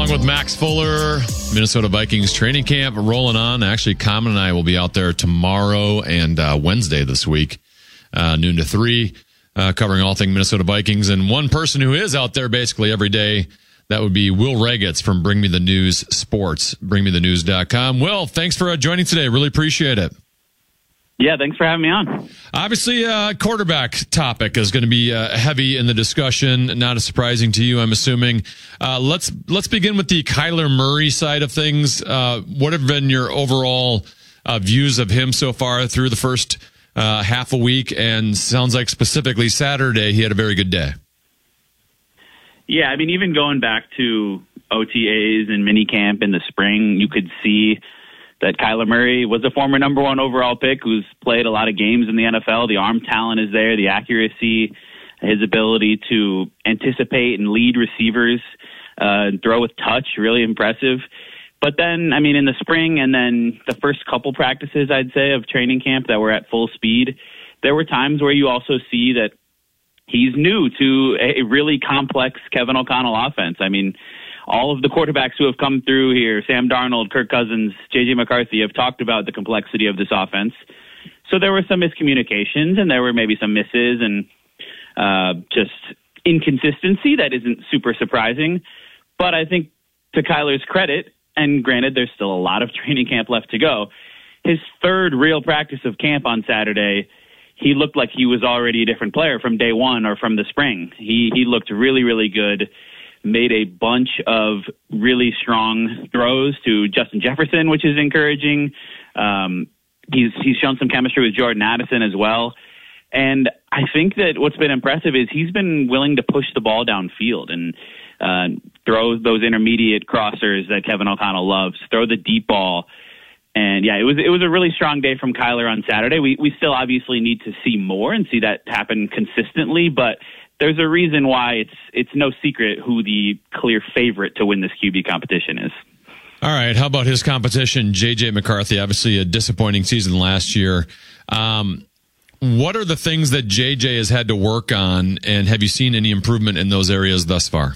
along with Max Fuller. Minnesota Vikings training camp rolling on. Actually, Common and I will be out there tomorrow and Wednesday this week, noon to 3, covering all things Minnesota Vikings. And one person who is out there basically every day, that would be Will Regetz from Bring Me the News Sports, bringmethenews.com. Will, thanks for joining today. Really appreciate it. Yeah, thanks for having me on. Obviously, quarterback topic is going to be heavy in the discussion. Not as surprising to you, I'm assuming. Let's begin with the Kyler Murray side of things. What have been your overall views of him so far through the first half a week? And sounds like specifically Saturday, he had a very good day. Yeah, I mean, even going back to OTAs and minicamp in the spring, you could see that Kyler Murray was a former number 1 overall pick who's played a lot of games in the NFL. The arm talent is there, the accuracy, his ability to anticipate and lead receivers, throw with touch, really impressive. But then, I mean, in the spring and then the first couple practices, I'd say, of training camp that were at full speed, there were times where you also see that he's new to a really complex Kevin O'Connell offense. I mean, all of the quarterbacks who have come through here, Sam Darnold, Kirk Cousins, J.J. McCarthy, have talked about the complexity of this offense. So there were some miscommunications and there were maybe some misses and just inconsistency that isn't super surprising. But I think to Kyler's credit, and granted there's still a lot of training camp left to go, his third real practice of camp on Saturday, he looked like he was already a different player from day one or from the spring. He looked really, really good. Made a bunch of really strong throws to Justin Jefferson, which is encouraging. He's shown some chemistry with Jordan Addison as well. And I think that what's been impressive is he's been willing to push the ball downfield and throw those intermediate crossers that Kevin O'Connell loves, throw the deep ball. And yeah, it was a really strong day from Kyler on Saturday. We still obviously need to see more and see that happen consistently, but there's a reason why it's no secret who the clear favorite to win this QB competition is. All right. How about his competition, J.J. McCarthy? Obviously a disappointing season last year. What are the things that J.J. has had to work on, and have you seen any improvement in those areas thus far?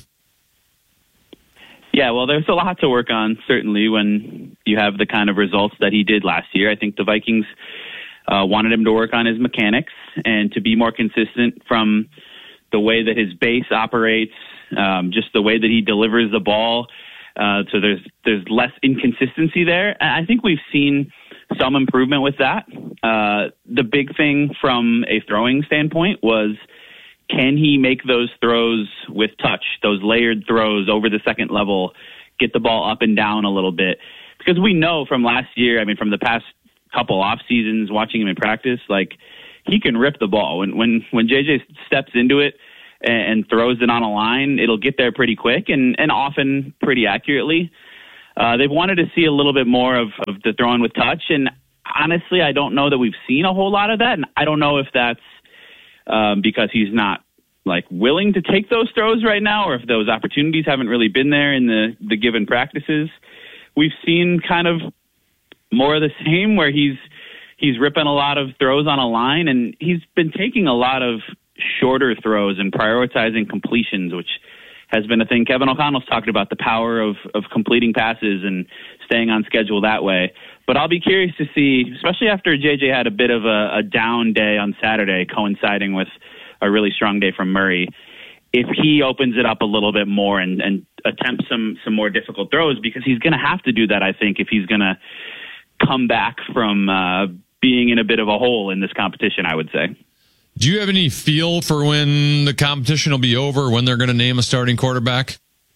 Yeah, well, there's a lot to work on, certainly, when you have the kind of results that he did last year. I think the Vikings wanted him to work on his mechanics and to be more consistent from the way that his base operates, just the way that he delivers the ball. So there's less inconsistency there. I think we've seen some improvement with that. The big thing from a throwing standpoint was, can he make those throws with touch, those layered throws over the second level, get the ball up and down a little bit? Because we know from last year, I mean, from the past couple off seasons, watching him in practice, like, he can rip the ball. When JJ steps into it and throws it on a line, it'll get there pretty quick and often pretty accurately. They've wanted to see a little bit more of the throwing with touch, and honestly, I don't know that we've seen a whole lot of that, and I don't know if that's because he's not willing to take those throws right now, or if those opportunities haven't really been there in the given practices. We've seen kind of more of the same, where he's ripping a lot of throws on a line, and he's been taking a lot of shorter throws and prioritizing completions, which has been a thing. Kevin O'Connell's talked about the power of completing passes and staying on schedule that way. But I'll be curious to see, especially after JJ had a bit of a down day on Saturday, coinciding with a really strong day from Murray, if he opens it up a little bit more and attempts some more difficult throws, because he's going to have to do that, I think, if he's going to come back from being in a bit of a hole in this competition, I would say. Do you have any feel for when the competition will be over, when they're going to name a starting quarterback?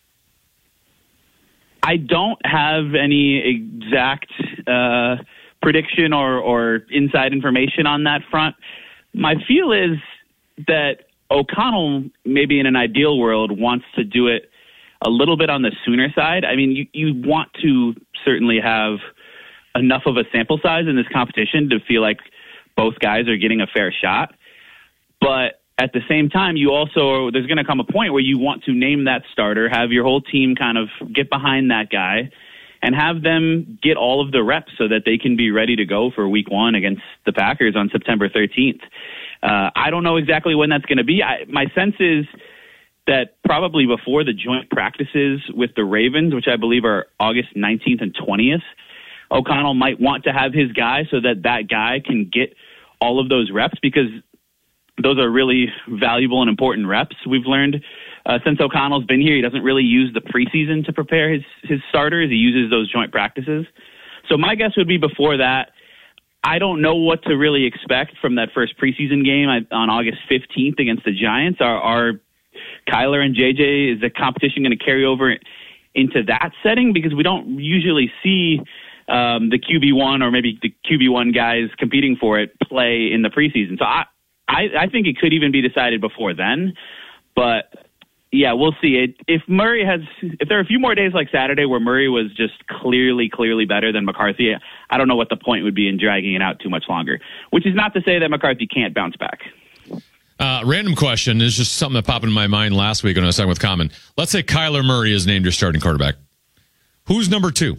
I don't have any exact prediction or inside information on that front. My feel is that O'Connell, maybe in an ideal world, wants to do it a little bit on the sooner side. I mean, you want to certainly have enough of a sample size in this competition to feel like both guys are getting a fair shot. But at the same time, there's going to come a point where you want to name that starter, have your whole team kind of get behind that guy, and have them get all of the reps so that they can be ready to go for week one against the Packers on September 13th. I don't know exactly when that's going to be. My sense is that probably before the joint practices with the Ravens, which I believe are August 19th and 20th, O'Connell might want to have his guy so that that guy can get all of those reps, because those are really valuable and important reps. We've learned since O'Connell's been here, he doesn't really use the preseason to prepare his starters. He uses those joint practices. So my guess would be before that. I don't know what to really expect from that first preseason game on August 15th against the Giants. Are Kyler and JJ, is the competition going to carry over into that setting? Because we don't usually see the QB1 or maybe the QB1 guys competing for it play in the preseason. So I think it could even be decided before then. But yeah, we'll see. If there are a few more days like Saturday where Murray was just clearly better than McCarthy, I don't know what the point would be in dragging it out too much longer, which is not to say that McCarthy can't bounce back. Random question is just something that popped into my mind last week when I was talking with Common. Let's say Kyler Murray is named your starting quarterback. Who's number 2?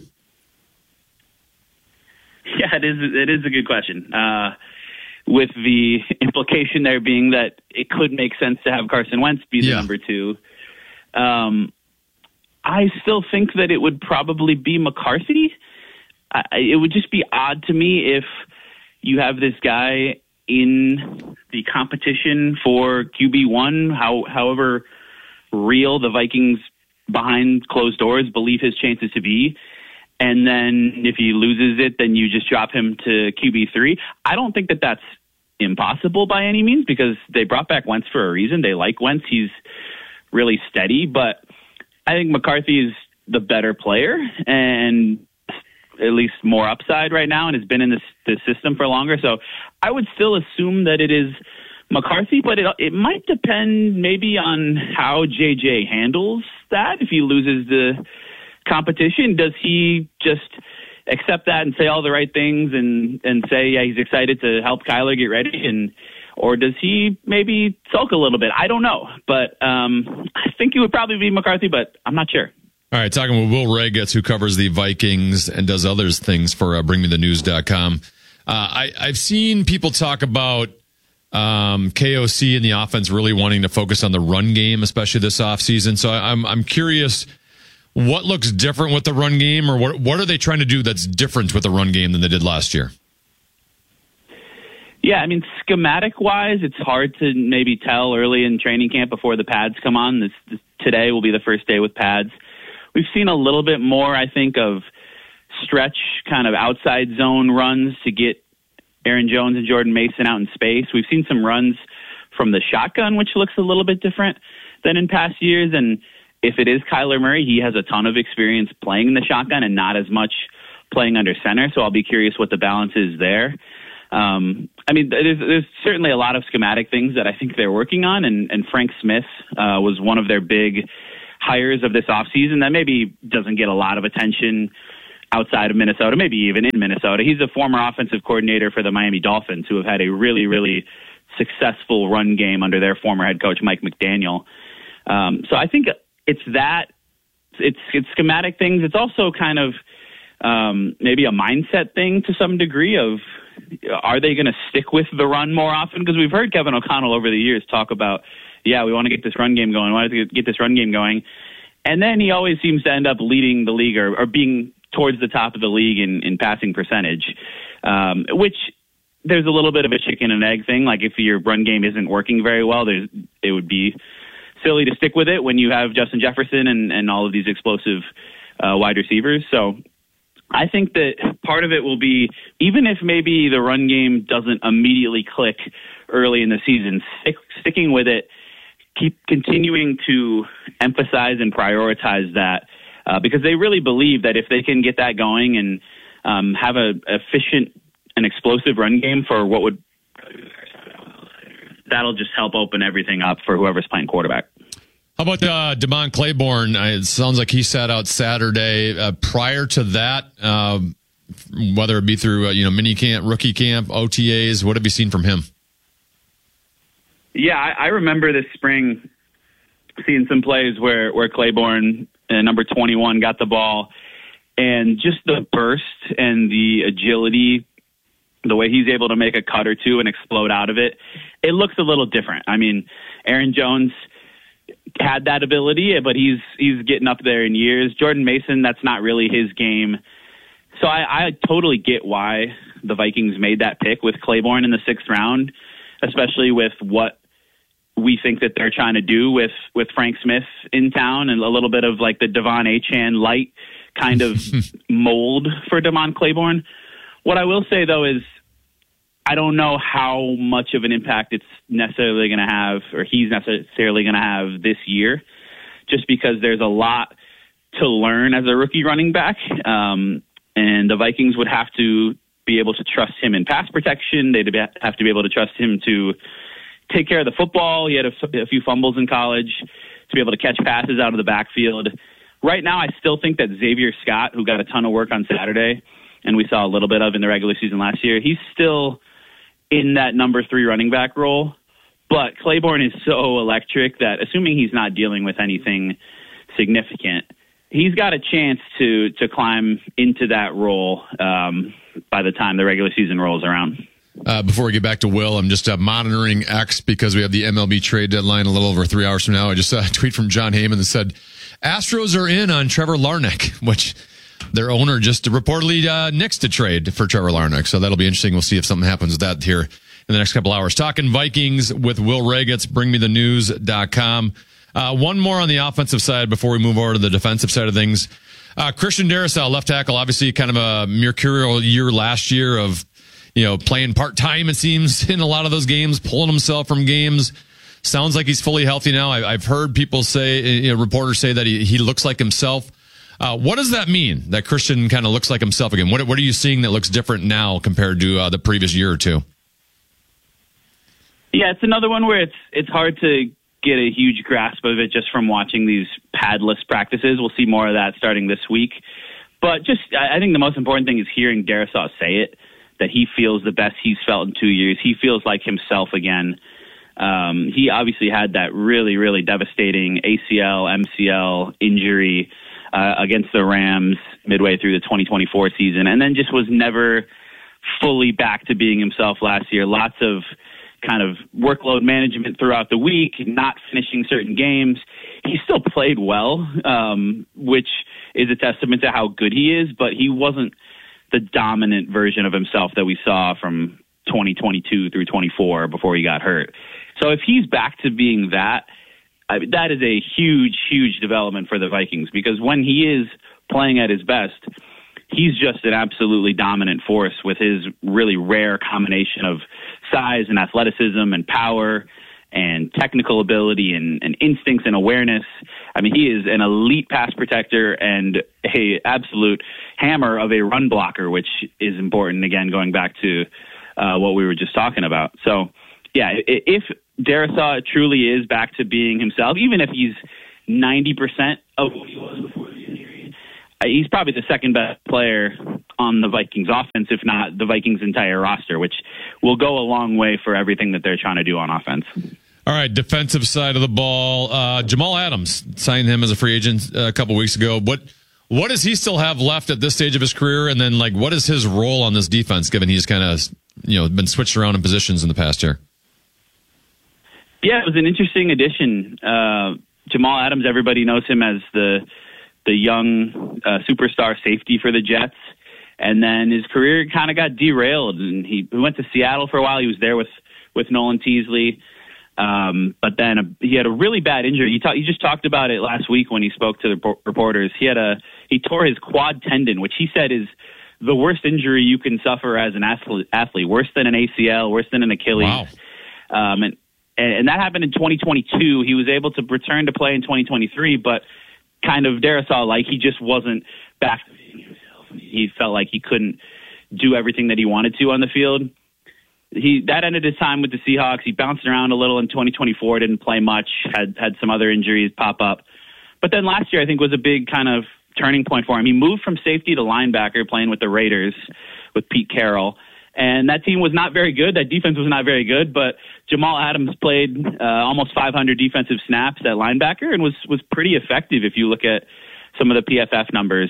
Yeah, it is a good question. With the implication there being that it could make sense to have Carson Wentz be the number 2. I still think that it would probably be McCarthy. It would just be odd to me if you have this guy in the competition for QB1, however real the Vikings behind closed doors believe his chances to be. And then if he loses it, then you just drop him to QB3. I don't think that that's impossible by any means, because they brought back Wentz for a reason. They like Wentz. He's really steady. But I think McCarthy is the better player and at least more upside right now and has been in this system for longer. So I would still assume that it is McCarthy, but it might depend maybe on how JJ handles that. If he loses the competition, does he just accept that and say all the right things and say, yeah, he's excited to help Kyler get ready, or does he maybe sulk a little bit? I don't know, but I think it would probably be McCarthy, but I'm not sure. All right, talking with Will Regetz, who covers the Vikings and does other things for BringMeTheNews.com. I've seen people talk about KOC and the offense really wanting to focus on the run game, especially this offseason. So I'm curious, what looks different with the run game, or what are they trying to do that's different with the run game than they did last year? Yeah, I mean, schematic-wise, it's hard to maybe tell early in training camp before the pads come on. Today will be the first day with pads. We've seen a little bit more, I think, of stretch kind of outside zone runs to get Aaron Jones and Jordan Mason out in space. We've seen some runs from the shotgun, which looks a little bit different than in past years. And if it is Kyler Murray, he has a ton of experience playing in the shotgun and not as much playing under center. So I'll be curious what the balance is there. I mean, there's certainly a lot of schematic things that I think they're working on. And Frank Smith was one of their big hires of this offseason that maybe doesn't get a lot of attention outside of Minnesota, maybe even in Minnesota. He's a former offensive coordinator for the Miami Dolphins, who have had a really, really successful run game under their former head coach, Mike McDaniel. So I think it's that. It's schematic things. It's also kind of maybe a mindset thing to some degree of, are they going to stick with the run more often? Because we've heard Kevin O'Connell over the years talk about, yeah, we want to get this run game going. We want to get this run game going. And then he always seems to end up leading the league or being towards the top of the league in passing percentage, which there's a little bit of a chicken and egg thing. Like if your run game isn't working very well, it would be silly to stick with it when you have Justin Jefferson and all of these explosive wide receivers. So I think that part of it will be, even if maybe the run game doesn't immediately click early in the season, sticking with it, keep continuing to emphasize and prioritize that because they really believe that if they can get that going and have a efficient and explosive run game for what would, that'll just help open everything up for whoever's playing quarterback. How about Devon Claiborne? It sounds like he sat out Saturday. Prior to that, whether it be through mini camp, rookie camp, OTAs, what have you seen from him? Yeah, I remember this spring seeing some plays where Claiborne, number 21, got the ball, and just the burst and the agility, the way he's able to make a cut or two and explode out of it, it looks a little different. I mean, Aaron Jones had that ability, but he's getting up there in years. Jordan Mason, that's not really his game. So I totally get why the Vikings made that pick with Claiborne in the 6th round, especially with what we think that they're trying to do with Frank Smith in town and a little bit of like the Devon Achane light kind of mold for Damon Claiborne. What I will say, though, is I don't know how much of an impact it's necessarily going to have, or he's necessarily going to have this year, just because there's a lot to learn as a rookie running back. And the Vikings would have to be able to trust him in pass protection. They'd have to be able to trust him to take care of the football. He had a few fumbles in college, to be able to catch passes out of the backfield. Right now, I still think that Xavier Scott, who got a ton of work on Saturday, and we saw a little bit of in the regular season last year, he's still in that number 3 running back role. But Claiborne is so electric that, assuming he's not dealing with anything significant, he's got a chance to climb into that role by the time the regular season rolls around. Before we get back to Will, I'm just monitoring X because we have the MLB trade deadline a little over 3 hours from now. I just saw a tweet from John Heyman that said, Astros are in on Trevor Larnach, which their owner just reportedly nixed a trade for Trevor Larnach. So that'll be interesting. We'll see if something happens with that here in the next couple hours. Talking Vikings with Will Raggetts, bringmethenews.com. One more on the offensive side before we move over to the defensive side of things. Christian Darrisaw, left tackle, obviously kind of a mercurial year last year of, playing part-time, it seems, in a lot of those games, pulling himself from games. Sounds like he's fully healthy now. I've heard people say, reporters say that he looks like himself. What does that mean, that Christian kind of looks like himself again? What are you seeing that looks different now compared to the previous year or two? Yeah, it's another one where it's hard to get a huge grasp of it just from watching these padless practices. We'll see more of that starting this week. But I think the most important thing is hearing Darrisaw say it, that he feels the best he's felt in 2 years. He feels like himself again. He obviously had that really, really devastating ACL, MCL injury against the Rams midway through the 2024 season, and then just was never fully back to being himself last year. Lots of kind of workload management throughout the week, not finishing certain games. He still played well, which is a testament to how good he is, but he wasn't the dominant version of himself that we saw from 2022 through 24 before he got hurt. So if he's back to being that, that is a huge, huge development for the Vikings, because when he is playing at his best, he's just an absolutely dominant force with his really rare combination of size and athleticism and power and technical ability and instincts and awareness. I mean, he is an elite pass protector and a absolute hammer of a run blocker, which is important, again, going back to what we were just talking about. So, yeah, if Darrisaw truly is back to being himself, even if he's 90% of what he was before the injury, he's probably the second best player on the Vikings offense, if not the Vikings' entire roster, which will go a long way for everything that they're trying to do on offense. All right, defensive side of the ball. Jamal Adams, signed him as a free agent a couple weeks ago. What does he still have left at this stage of his career? And then, what is his role on this defense, given he's kind of, been switched around in positions in the past year? Yeah, it was an interesting addition. Jamal Adams, everybody knows him as the young superstar safety for the Jets. And then his career kind of got derailed, and he went to Seattle for a while. He was there with Nolan Teasley. But then he had a really bad injury. He just talked about it last week when he spoke to the reporters. He tore his quad tendon, which he said is the worst injury you can suffer as an athlete, worse than an ACL, worse than an Achilles. Wow. And that happened in 2022. He was able to return to play in 2023, but kind of Darrisaw, he just wasn't back to being himself. He felt like he couldn't do everything that he wanted to on the field. That ended his time with the Seahawks. He bounced around a little in 2024, didn't play much, had some other injuries pop up. But then last year, I think, was a big kind of turning point for him. He moved from safety to linebacker, playing with the Raiders with Pete Carroll. And that team was not very good. That defense was not very good. But Jamal Adams played almost 500 defensive snaps at linebacker and was pretty effective if you look at some of the PFF numbers.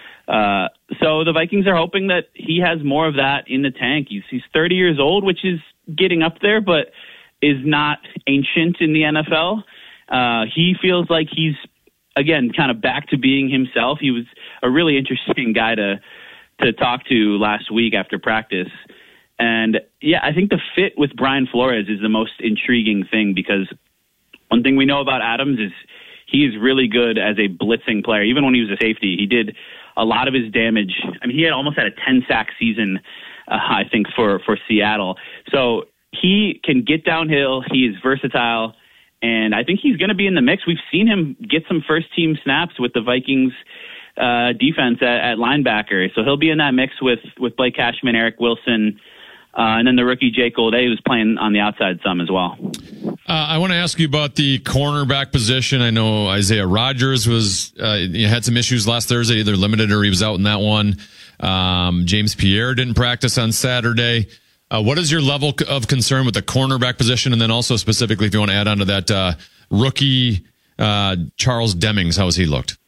So the Vikings are hoping that he has more of that in the tank. He's 30 years old, which is getting up there, but is not ancient in the NFL. He feels like he's, again, kind of back to being himself. He was a really interesting guy to talk to last week after practice. And, yeah, I think the fit with Brian Flores is the most intriguing thing, because one thing we know about Adams is he is really good as a blitzing player. Even when he was a safety, he did a lot of his damage. I mean, he almost had a 10-sack season, I think, for Seattle. So he can get downhill. He is versatile. And I think he's going to be in the mix. We've seen him get some first-team snaps with the Vikings defense at linebacker. So he'll be in that mix with Blake Cashman, Eric Wilson, and then the rookie Jake Golday, who's playing on the outside some as well. I want to ask you about the cornerback position. I know Isaiah Rodgers had some issues last Thursday, either limited or he was out in that one. James Pierre didn't practice on Saturday. What is your level of concern with the cornerback position? And then also specifically, if you want to add on to that, rookie Charles Demings, how has he looked?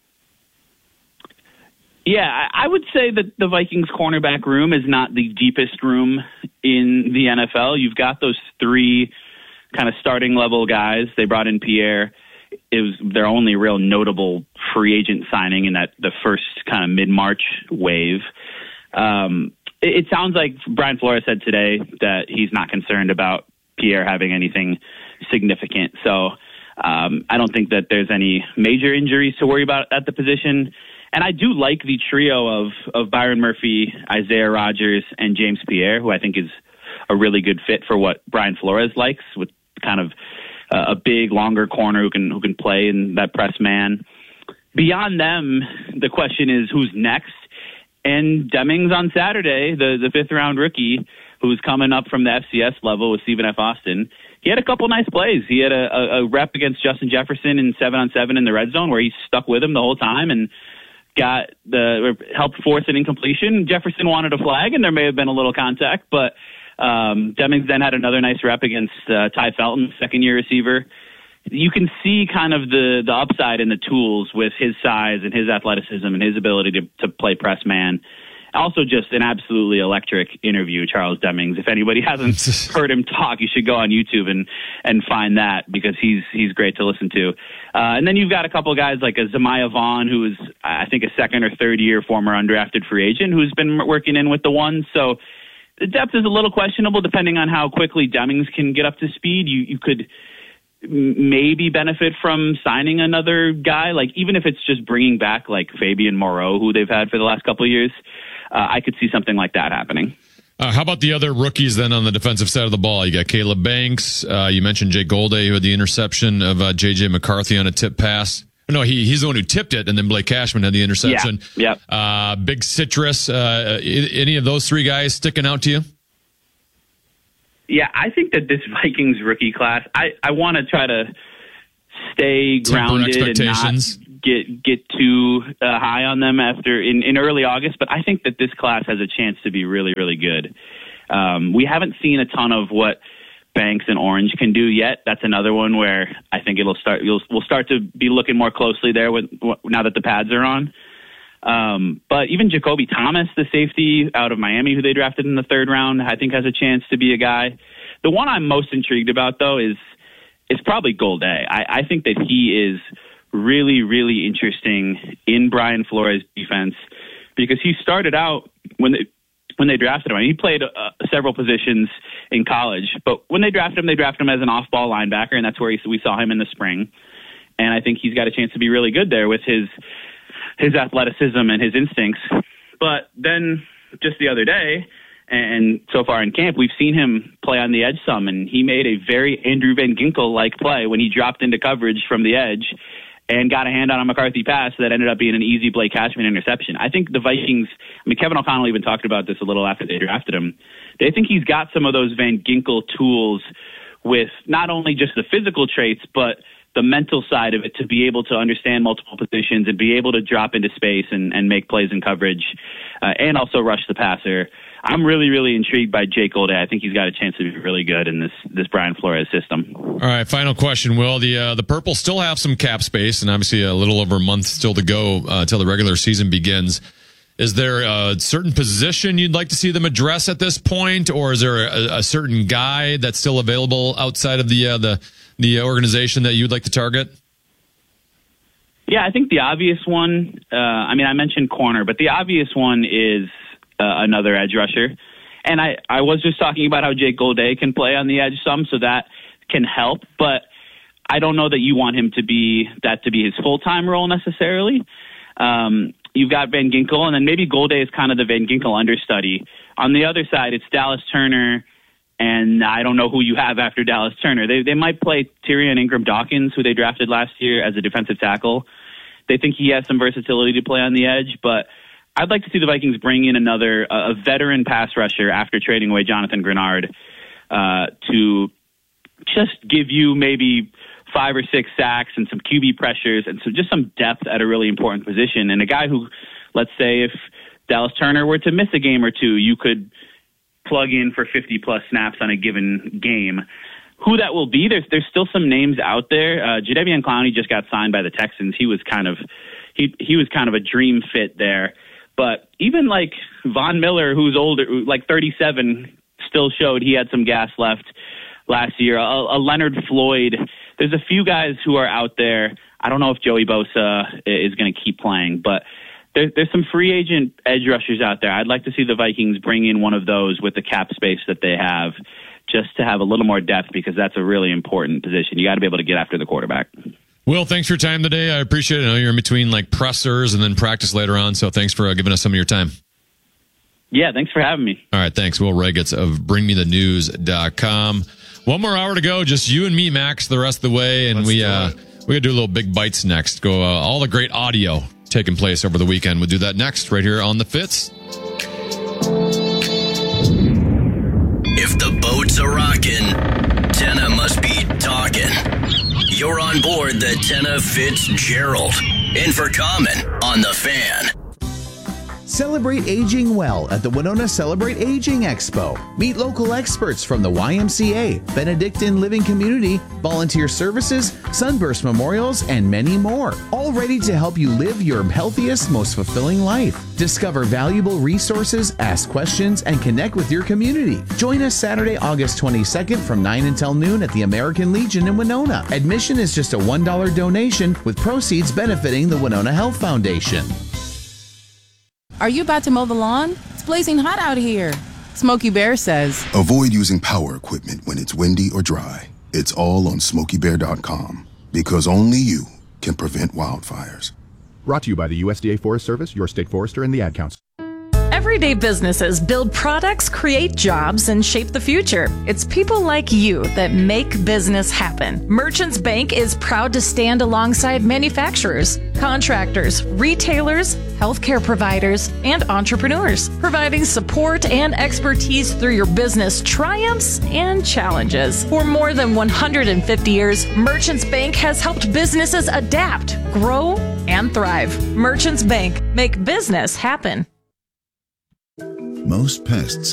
Yeah, I would say that the Vikings cornerback room is not the deepest room in the NFL. You've got those three kind of starting level guys. They brought in Pierre. It was their only real notable free agent signing in the first kind of mid-March wave. It sounds like Brian Flores said today that he's not concerned about Pierre having anything significant. So I don't think that there's any major injuries to worry about at the position. And I do like the trio of Byron Murphy, Isaiah Rodgers, and James Pierre, who I think is a really good fit for what Brian Flores likes, with kind of a big, longer corner who can play in that press man. Beyond them, the question is who's next. And Demings on Saturday, the fifth-round rookie, who's coming up from the FCS level with Stephen F. Austin, he had a couple nice plays. He had a rep against Justin Jefferson in 7-on-7 in the red zone where he stuck with him the whole time and helped force an incompletion. Jefferson wanted a flag, and there may have been a little contact, but Demings then had another nice rep against Ty Felton, second-year receiver. You can see kind of the upside in the tools with his size and his athleticism and his ability to play press man. Also just an absolutely electric interview, Charles Demings. If anybody hasn't heard him talk, you should go on YouTube and find that, because he's great to listen to. And then you've got a couple of guys like a Zemiah Vaughn, who is, I think, a second or third year former undrafted free agent who's been working in with the ones. So the depth is a little questionable depending on how quickly Demings can get up to speed. You could maybe benefit from signing another guy, like even if it's just bringing back like Fabian Moreau, who they've had for the last couple of years. I could see something like that happening. How about the other rookies then on the defensive side of the ball? You got Caleb Banks. You mentioned Jake Golday, who had the interception of J.J. McCarthy on a tip pass. No, he's the one who tipped it, and then Blake Cashman had the interception. Yeah. Big Citrus. Any of those three guys sticking out to you? Yeah, I think that this Vikings rookie class, I want to try to stay grounded and not get too high on them after in early August. But I think that this class has a chance to be really, really good. We haven't seen a ton of what Banks and Orange can do yet. That's another one where I think we'll start to be looking more closely there now that the pads are on. But even Jacoby Thomas, the safety out of Miami, who they drafted in the third round, I think has a chance to be a guy. The one I'm most intrigued about, though, is probably Golday. I think that he is really, really interesting in Brian Flores' defense, because he started out when they drafted him. He played several positions in college, but when they drafted him as an off-ball linebacker, and that's where we saw him in the spring. And I think he's got a chance to be really good there with his athleticism and his instincts. But then just the other day, and so far in camp, we've seen him play on the edge some, and he made a very Andrew Van Ginkel-like play when he dropped into coverage from the edge and got a hand on a McCarthy pass that ended up being an easy Blake Cashman interception. I think the Vikings, Kevin O'Connell even talked about this a little after they drafted him. They think he's got some of those Van Ginkel tools with not only just the physical traits, but the mental side of it, to be able to understand multiple positions and be able to drop into space and make plays in coverage and also rush the passer. I'm really, really intrigued by Jake Golday. I think he's got a chance to be really good in this Brian Flores system. All right, final question, Will. The Purple still have some cap space, and obviously a little over a month still to go until the regular season begins. Is there a certain position you'd like to see them address at this point, or is there a certain guy that's still available outside of the the organization that you'd like to target? Yeah, I think the obvious one, I mentioned corner, but the obvious one is another edge rusher. And I was just talking about how Jake Golday can play on the edge some, so that can help. But I don't know that you want him to be his full-time role necessarily. You've got Van Ginkel, and then maybe Golday is kind of the Van Ginkel understudy. On the other side, it's Dallas Turner, and I don't know who you have after Dallas Turner. They might play Tyrion Ingram-Dawkins, who they drafted last year as a defensive tackle. They think he has some versatility to play on the edge, but I'd like to see the Vikings bring in a veteran pass rusher after trading away Jonathan Grenard to just give you maybe 5 or 6 sacks and some QB pressures and just some depth at a really important position. And a guy who, let's say, if Dallas Turner were to miss a game or two, you could plug in for 50-plus snaps on a given game. Who that will be, there's still some names out there. Jadeveon Clowney just got signed by the Texans. He was kind of a dream fit there. But even like Von Miller, who's older, like 37, still showed he had some gas left last year. A Leonard Floyd. There's a few guys who are out there. I don't know if Joey Bosa is going to keep playing, but there's some free agent edge rushers out there. I'd like to see the Vikings bring in one of those with the cap space that they have, just to have a little more depth, because that's a really important position. You got to be able to get after the quarterback. Will, thanks for your time today. I appreciate it. I know you're in between like pressers and then practice later on, so thanks for giving us some of your time. Yeah, thanks for having me. All right, thanks. Will Regetz of BringMeTheNews.com. One more hour to go, just you and me, Max, the rest of the way, and we got to do a little Big Bites next. Go all the great audio taking place over the weekend. We'll do that next right here on The Fitz. If the boats are rocking, Tenna must be talking. You're on board the Tenna Fitzgerald. In for comment on The Fan. Celebrate aging well at the Winona Celebrate Aging Expo. Meet local experts from the YMCA, Benedictine Living Community, Volunteer Services, Sunburst Memorials, and many more. All ready to help you live your healthiest, most fulfilling life. Discover valuable resources, ask questions, and connect with your community. Join us Saturday, August 22nd from 9 until noon at the American Legion in Winona. Admission is just a $1 donation, with proceeds benefiting the Winona Health Foundation. Are you about to mow the lawn? It's blazing hot out here. Smokey Bear says, avoid using power equipment when it's windy or dry. It's all on SmokeyBear.com, because only you can prevent wildfires. Brought to you by the USDA Forest Service, your state forester, and the Ad Council. Everyday businesses build products, create jobs, and shape the future. It's people like you that make business happen. Merchants Bank is proud to stand alongside manufacturers, contractors, retailers, healthcare providers, and entrepreneurs, providing support and expertise through your business triumphs and challenges. For more than 150 years, Merchants Bank has helped businesses adapt, grow, and thrive. Merchants Bank, make business happen. Most pests